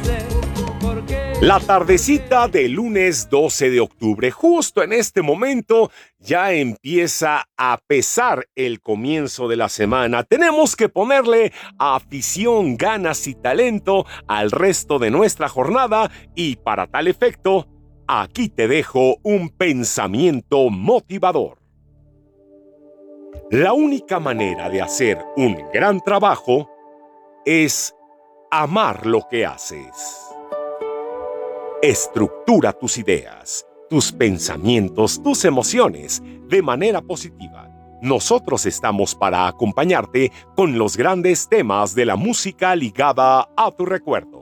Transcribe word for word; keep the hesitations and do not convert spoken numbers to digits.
La tardecita del lunes doce de octubre, justo en este momento, ya empieza a pesar el comienzo de la semana. Tenemos que ponerle afición, ganas y talento al resto de nuestra jornada y para tal efecto, aquí te dejo un pensamiento motivador. La única manera de hacer un gran trabajo es amar lo que haces. Estructura tus ideas, tus pensamientos, tus emociones de manera positiva. Nosotros estamos para acompañarte con los grandes temas de la música ligada a tu recuerdo.